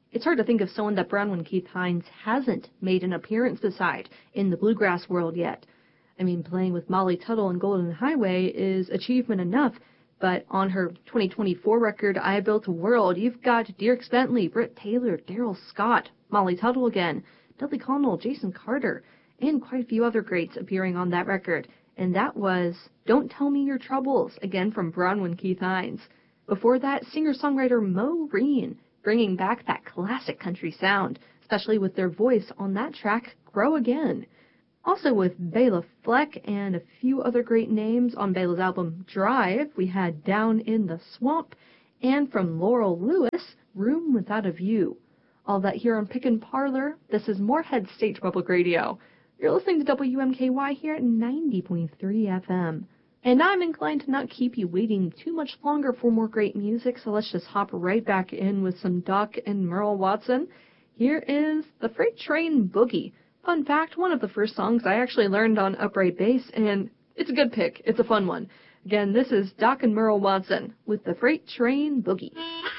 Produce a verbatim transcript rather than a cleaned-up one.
It's hard to think of someone that Bronwyn Keith Hines hasn't made an appearance beside in the bluegrass world yet. I mean, playing with Molly Tuttle and Golden Highway is achievement enough, but on her twenty twenty-four record, I Built a World, you've got Dierks Bentley, Britt Taylor, Daryl Scott, Molly Tuttle again, Dudley Connell, Jason Carter, and quite a few other greats appearing on that record. And that was Don't Tell Me Your Troubles, again from Bronwyn Keith Hines. Before that, singer-songwriter Mo Reen, bringing back that classic country sound, especially with their voice on that track, Grow Again. Also with Bela Fleck and a few other great names on Bela's album Drive, we had Down in the Swamp, and from Laurel Lewis, Room Without a View. All that here on Pick and Parlor. This is Moorhead State Public Radio. You're listening to W M K Y here at ninety point three F M. And I'm inclined to not keep you waiting too much longer for more great music, so let's just hop right back in with some Doc and Merle Watson. Here is The Freight Train Boogie. Fun fact, one of the first songs I actually learned on upright bass, and it's a good pick. It's a fun one. Again, this is Doc and Merle Watson with The Freight Train Boogie.